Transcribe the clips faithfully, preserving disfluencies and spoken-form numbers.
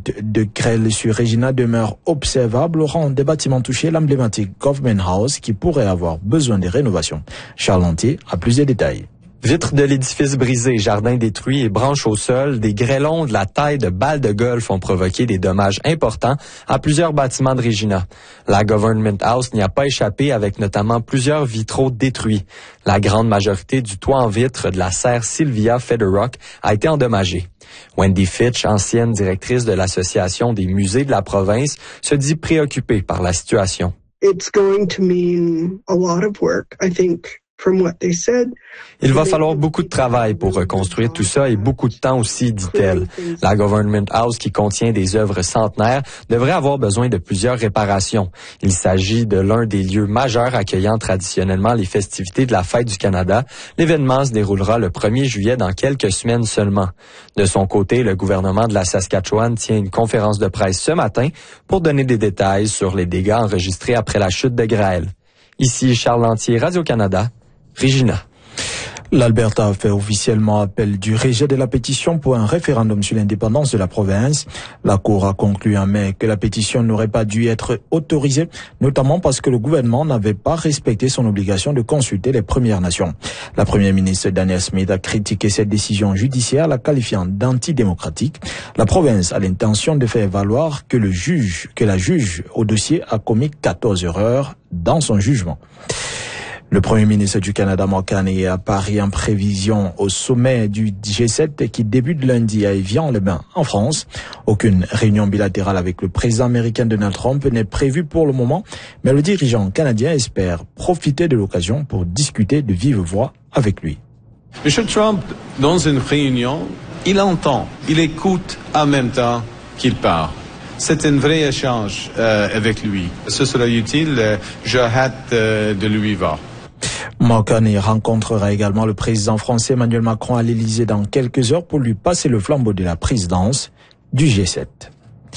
chute de grêle sur Regina demeure observable au rang des bâtiments touchés, l'emblématique Government House qui pourrait avoir besoin de rénovation. Charles Lantier a plus de détails. Vitres de l'édifice brisées, jardins détruits et branches au sol, des grêlons de la taille de balles de golf ont provoqué des dommages importants à plusieurs bâtiments de Regina. La Government House n'y a pas échappé avec notamment plusieurs vitraux détruits. La grande majorité du toit en vitre de la serre Sylvia Federock a été endommagée. Wendy Fitch, ancienne directrice de l'Association des musées de la province, se dit préoccupée par la situation. It's going to mean a lot of work, I think. Il va falloir beaucoup de travail pour reconstruire tout ça et beaucoup de temps aussi, dit-elle. La Government House, qui contient des œuvres centenaires, devrait avoir besoin de plusieurs réparations. Il s'agit de l'un des lieux majeurs accueillant traditionnellement les festivités de la Fête du Canada. L'événement se déroulera le premier juillet dans quelques semaines seulement. De son côté, le gouvernement de la Saskatchewan tient une conférence de presse ce matin pour donner des détails sur les dégâts enregistrés après la chute de grêle. Ici Charles Lantier, Radio-Canada. Regina. L'Alberta a fait officiellement appel du rejet de la pétition pour un référendum sur l'indépendance de la province. La Cour a conclu en mai que la pétition n'aurait pas dû être autorisée, notamment parce que le gouvernement n'avait pas respecté son obligation de consulter les Premières Nations. La première ministre Danielle Smith a critiqué cette décision judiciaire, la qualifiant d'antidémocratique. La province a l'intention de faire valoir que le juge, que la juge au dossier a commis quatorze erreurs dans son jugement. Le Premier ministre du Canada, Mark Carney, est à Paris en prévision au sommet du G sept qui débute lundi à Évian-les-Bains, en France. Aucune réunion bilatérale avec le président américain Donald Trump n'est prévue pour le moment, mais le dirigeant canadien espère profiter de l'occasion pour discuter de vive voix avec lui. M. Trump, dans une réunion, il entend, il écoute en même temps qu'il parle. C'est un vrai échange euh, avec lui. Ce sera utile. Euh, J'ai hâte euh, de lui voir. Mark Carney rencontrera également le président français Emmanuel Macron à l'Élysée dans quelques heures pour lui passer le flambeau de la présidence du G sept.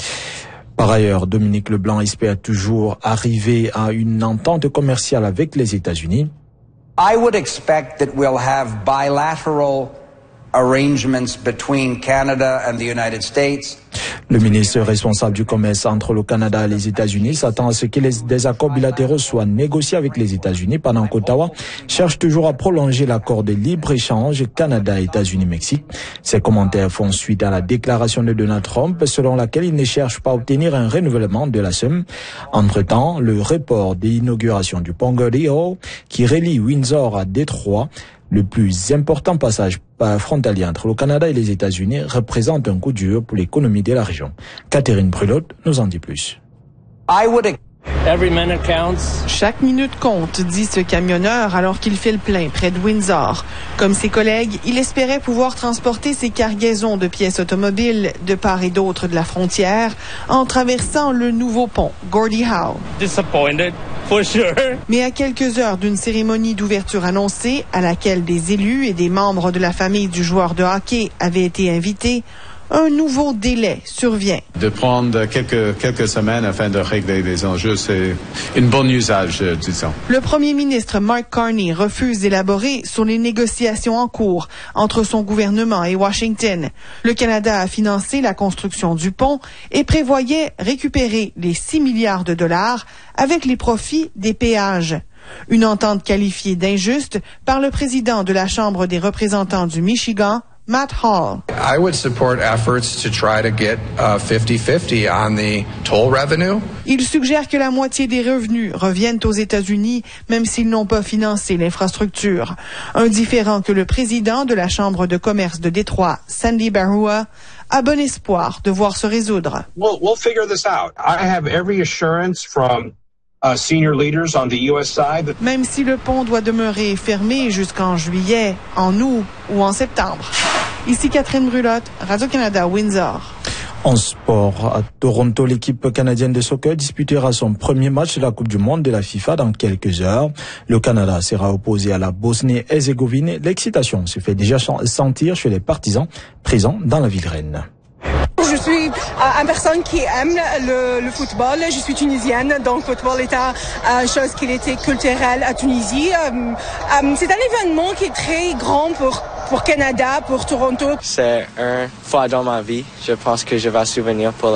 Par ailleurs, Dominique Leblanc espère toujours arriver à une entente commerciale avec les États-Unis. I would expect that we'll have bilateral arrangements between Canada and the United States. Le ministre responsable du commerce entre le Canada et les États-Unis s'attend à ce que les, des accords bilatéraux soient négociés avec les États-Unis pendant qu'Ottawa cherche toujours à prolonger l'accord de libre-échange Canada-États-Unis-Mexique. Ces commentaires font suite à la déclaration de Donald Trump selon laquelle il ne cherche pas à obtenir un renouvellement de la somme. Entre-temps, le report de l'inauguration du pont Gordie Howe qui relie Windsor à Détroit, le plus important passage frontalier entre le Canada et les États-Unis, représente un coup dur pour l'économie de la région. Catherine Brulotte nous en dit plus. I would... Every minute counts. Chaque minute compte, dit ce camionneur alors qu'il fait le plein près de Windsor. Comme ses collègues, il espérait pouvoir transporter ses cargaisons de pièces automobiles de part et d'autre de la frontière en traversant le nouveau pont Gordie Howe. Disappointed, for sure. Mais à quelques heures d'une cérémonie d'ouverture annoncée, à laquelle des élus et des membres de la famille du joueur de hockey avaient été invités, un nouveau délai survient. De prendre quelques, quelques semaines afin de régler les enjeux, c'est un bon usage, disons. Le premier ministre Mark Carney refuse d'élaborer sur les négociations en cours entre son gouvernement et Washington. Le Canada a financé la construction du pont et prévoyait récupérer les six milliards de dollars avec les profits des péages. Une entente qualifiée d'injuste par le président de la Chambre des représentants du Michigan, Matt Hall. I would support efforts to try to get uh, fifty-fifty on the toll revenue. Il suggère que la moitié des revenus reviennent aux États-Unis, même s'ils n'ont pas financé l'infrastructure. Un différend que le président de la Chambre de commerce de Détroit, Sandy Barua, a bon espoir de voir se résoudre. We'll, we'll figure this out. I have every assurance from Uh, senior leaders on the U S side. Même si le pont doit demeurer fermé jusqu'en juillet, en août ou en septembre. Ici Catherine Brulotte, Radio-Canada, Windsor. En sport, à Toronto, l'équipe canadienne de soccer disputera son premier match de la Coupe du Monde de la FIFA dans quelques heures. Le Canada sera opposé à la Bosnie-Herzégovine. L'excitation se fait déjà sentir chez les partisans présents dans la ville reine. Je suis euh, une personne qui aime le, le football. Je suis tunisienne, donc le football est une chose qui était culturelle à Tunisie. Euh, euh, c'est un événement qui est très grand pour pour Canada, pour Toronto. C'est une fois dans ma vie. Je pense que je vais souvenir pour